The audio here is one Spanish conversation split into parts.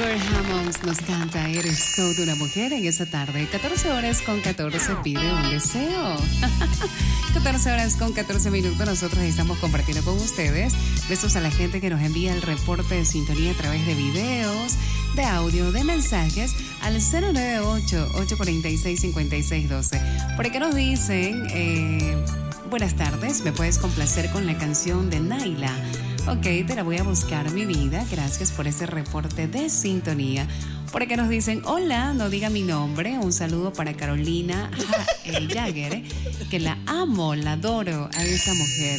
Kurt Hammonds nos canta Eres toda una mujer en esta tarde. 14 horas con 14 pide un deseo. 14 horas con 14 minutos nosotros estamos compartiendo con ustedes. Besos a la gente que nos envía el reporte de sintonía a través de videos, de audio, de mensajes al 098-846-5612. Por acá nos dicen, buenas tardes, ¿me puedes complacer con la canción de Naila? Ok, te la voy a buscar, mi vida. Gracias por ese reporte de sintonía. Por acá nos dicen, hola, no diga mi nombre. Un saludo para Carolina Jagger, que la amo, la adoro a esa mujer.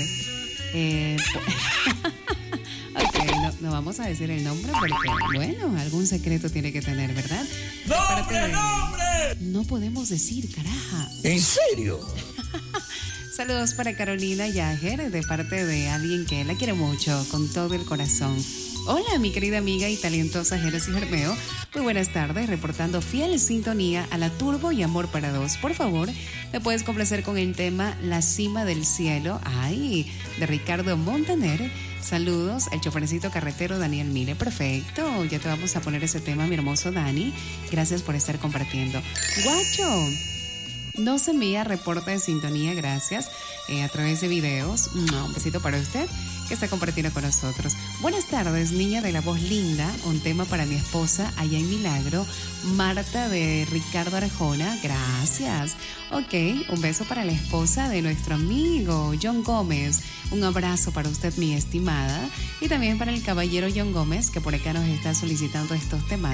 Ok, no vamos a decir el nombre porque, bueno, algún secreto tiene que tener, ¿verdad? ¡Nombre, nombre! No podemos decir, caraja. ¿En serio? Saludos para Carolina Jagger, de parte de alguien que la quiere mucho, con todo el corazón. Hola, mi querida amiga y talentosa Génesis Germeo. Muy buenas tardes, reportando fiel sintonía a la Turbo y Amor para Dos. Por favor, ¿me puedes complacer con el tema La Cima del Cielo? Ay, de Ricardo Montaner. Saludos, el chofercito carretero Daniel Mille. Perfecto, ya te vamos a poner ese tema, mi hermoso Dani. Gracias por estar compartiendo. Guacho, no se envía reporte de sintonía, gracias, a través de videos. Un besito para usted que está compartiendo con nosotros. Buenas tardes, niña de la voz linda. Un tema para mi esposa allá en Milagro, Marta de Ricardo Arjona. Gracias. Ok, un beso para la esposa de nuestro amigo John Gómez. Un abrazo para usted, mi estimada. Y también para el caballero John Gómez, que por acá nos está solicitando estos temas.